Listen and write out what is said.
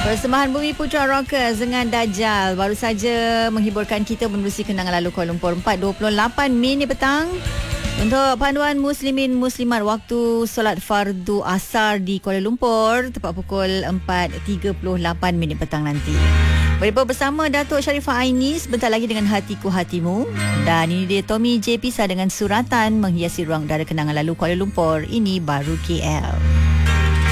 Persembahan Bumi Putra Rockers dengan Dajjal baru saja menghiburkan kita menerusi kenangan lalu Kuala Lumpur 4.28 minit petang. Untuk panduan muslimin muslimat, waktu solat fardu asar di Kuala Lumpur tepat pukul 4.38 minit petang nanti. Berjumpa bersama Datuk Sharifah Aini sebentar lagi dengan Hatiku Hatimu. Dan ini dia Tommy J. Pisah dengan suratan menghiasi ruang udara kenangan lalu Kuala Lumpur. Ini baru KL.